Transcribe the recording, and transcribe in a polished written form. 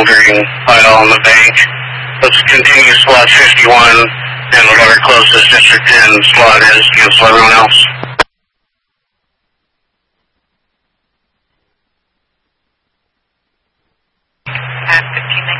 smoldering pile on the bank. Let's continue slot 51, and whatever closest District 10 slot is, cancel everyone else.